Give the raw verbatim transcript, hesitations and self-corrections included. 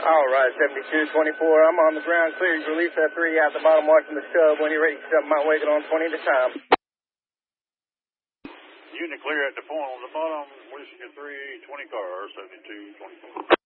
All right, seventy-two twenty-four. I'm on the ground clear. You release that three out the bottom, watching the stub. When you're ready to shove my way, get on twenty at a time. Unit clear at the point on the bottom. Whiskey three, twenty car, seventy-two twenty-four.